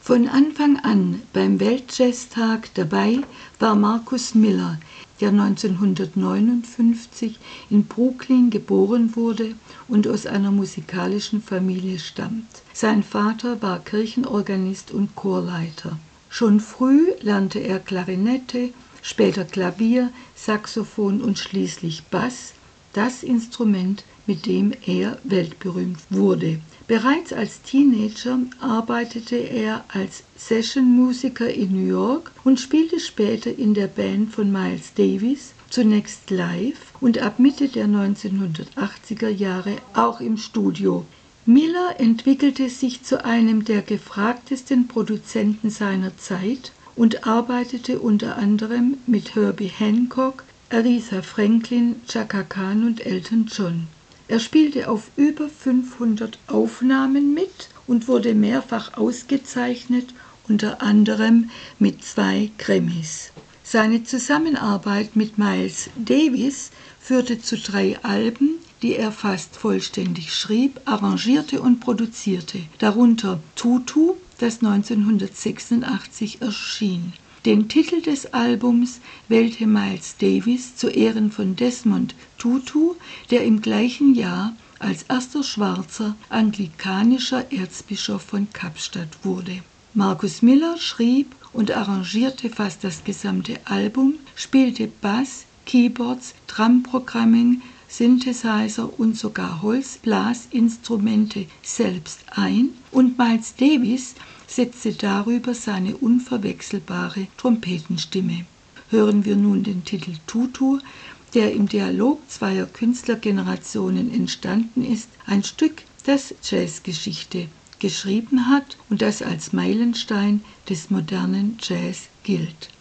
Von Anfang an beim Weltjazztag dabei war Marcus Miller, der 1959 in Brooklyn geboren wurde und aus einer musikalischen Familie stammt. Sein Vater war Kirchenorganist und Chorleiter. Schon früh lernte er Klarinette, später Klavier, Saxophon und schließlich Bass, das Instrument, mit dem er weltberühmt wurde. Bereits als Teenager arbeitete er als Sessionmusiker in New York und spielte später in der Band von Miles Davis, zunächst live und ab Mitte der 1980er Jahre auch im Studio. Miller entwickelte sich zu einem der gefragtesten Produzenten seiner Zeit und arbeitete unter anderem mit Herbie Hancock, Aretha Franklin, Chaka Khan und Elton John. Er spielte auf über 500 Aufnahmen mit und wurde mehrfach ausgezeichnet, unter anderem mit 2 Grammys. Seine Zusammenarbeit mit Miles Davis führte zu 3 Alben, die er fast vollständig schrieb, arrangierte und produzierte, darunter Tutu, das 1986 erschien. Den Titel des Albums wählte Miles Davis zu Ehren von Desmond Tutu, der im gleichen Jahr als erster schwarzer anglikanischer Erzbischof von Kapstadt wurde. Marcus Miller schrieb und arrangierte fast das gesamte Album, spielte Bass, Keyboards, Drumprogramming, Synthesizer und sogar Holzblasinstrumente selbst ein und Miles Davis setzte darüber seine unverwechselbare Trompetenstimme. Hören wir nun den Titel Tutu, der im Dialog zweier Künstlergenerationen entstanden ist, ein Stück, das Jazzgeschichte geschrieben hat und das als Meilenstein des modernen Jazz gilt.